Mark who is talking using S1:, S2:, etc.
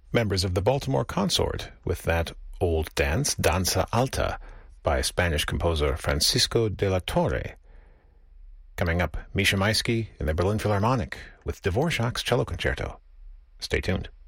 S1: members of the Baltimore Consort with that old dance, Danza Alta, by Spanish composer Francisco de la Torre. Coming up, Misha Maisky in the Berlin Philharmonic with Dvorak's Cello Concerto. Stay tuned.